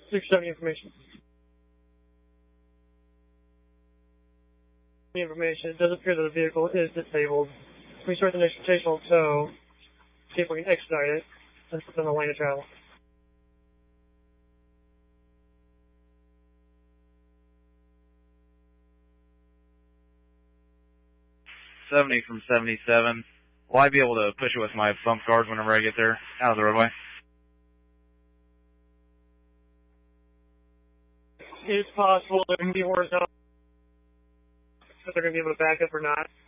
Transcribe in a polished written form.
670 information. Information. It does appear that the vehicle is disabled. We start the next rotational tow. See if we can expedite it and put it on the lane of travel. .70 from 77. Will I be able to push it with my bump guards whenever I get there out of the roadway? It's possible it can be horizontal. If they're going to be able to back up or not.